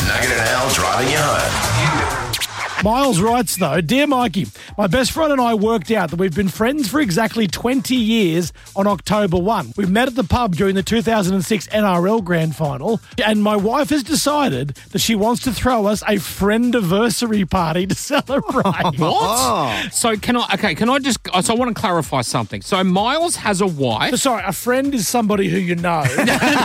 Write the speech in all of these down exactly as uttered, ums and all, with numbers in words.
Nugget and Al driving you home. Miles writes, though, Dear Mikey, my best friend and I worked out that we've been friends for exactly twenty years on October first. We met at the pub during the two thousand six N R L Grand Final, and my wife has decided that she wants to throw us a friend-anniversary party to celebrate. What? So can I, okay, can I just, so I want to clarify something. So Miles has a wife. Sorry, a friend is somebody who you know. who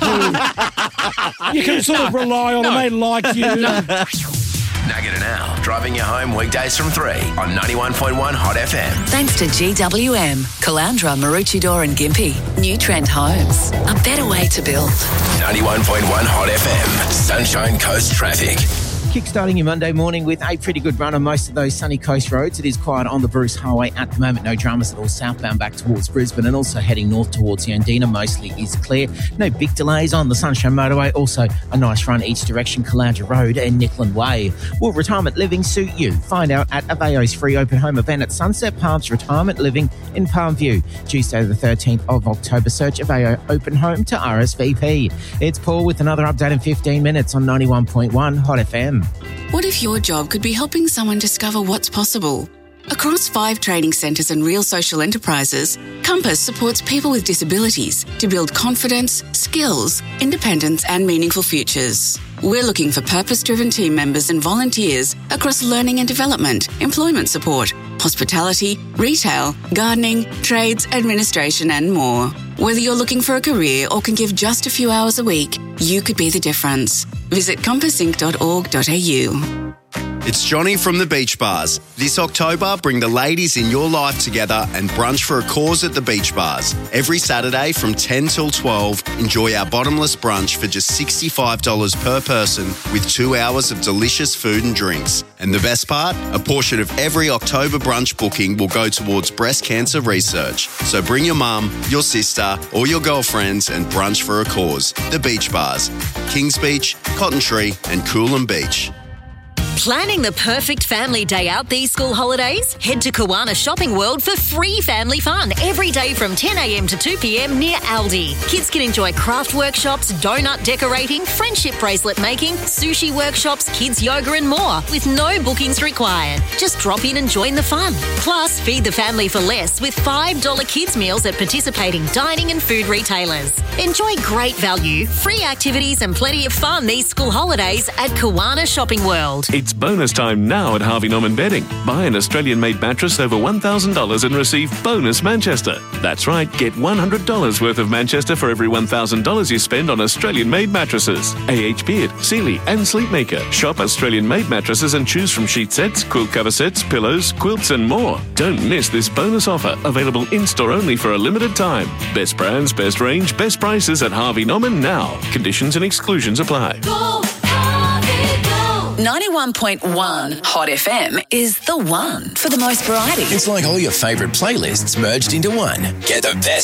you can sort of rely on, No. and they like you. No. Nugget and Al driving you home weekdays from three on ninety-one point one Hot F M. Thanks to G W M, Calandra, Maroochydore and Gympie. New Trent Homes. A better way to build. ninety-one point one Hot F M. Sunshine Coast traffic. Kickstarting your Monday morning with a pretty good run on most of those sunny coast roads. It is quiet on the Bruce Highway at the moment. No dramas at all southbound back towards Brisbane, and also heading north towards Yandina mostly is clear. No big delays on the Sunshine Motorway. Also a nice run each direction, Caloundra Road and Nickland Way. Will retirement living suit you? Find out at Aveo's free open home event at Sunset Palms Retirement Living in Palm View. Tuesday the thirteenth of October. Search Aveo Open Home to R S V P. It's Paul with another update in fifteen minutes on ninety-one point one Hot F M. What if your job could be helping someone discover what's possible? Across five training centres and real social enterprises, Compass supports people with disabilities to build confidence, skills, independence and meaningful futures. We're looking for purpose-driven team members and volunteers across learning and development, employment support, hospitality, retail, gardening, trades, administration and more. Whether you're looking for a career or can give just a few hours a week, you could be the difference. Visit compass inc dot org dot a u. It's Johnny from the Beach Bars. This October, bring the ladies in your life together and brunch for a cause at the Beach Bars. Every Saturday from ten till twelve, enjoy our bottomless brunch for just sixty-five dollars per person with two hours of delicious food and drinks. And the best part? A portion of every October brunch booking will go towards breast cancer research. So bring your mum, your sister or your girlfriends and brunch for a cause. The Beach Bars. Kings Beach, Cotton Tree and Coolum Beach. Planning the perfect family day out these school holidays? Head to Kiwana Shopping World for free family fun every day from ten a m to two p m near Aldi. Kids can enjoy craft workshops, donut decorating, friendship bracelet making, sushi workshops, kids yoga and more with no bookings required. Just drop in and join the fun. Plus, feed the family for less with five dollars kids meals at participating dining and food retailers. Enjoy great value, free activities and plenty of fun these school holidays at Kiwana Shopping World. It's bonus time now at Harvey Norman Bedding. Buy an Australian-made mattress over one thousand dollars and receive bonus Manchester. That's right, get one hundred dollars worth of Manchester for every one thousand dollars you spend on Australian-made mattresses. A H Beard, Sealy and Sleepmaker. Shop Australian-made mattresses and choose from sheet sets, quilt cover sets, pillows, quilts and more. Don't miss this bonus offer, available in-store only for a limited time. Best brands, best range, best prices at Harvey Norman now. Conditions and exclusions apply. Go, Harvey, go. ninety-one point one Hot F M is the one for the most variety. It's like all your favourite playlists merged into one. Get the best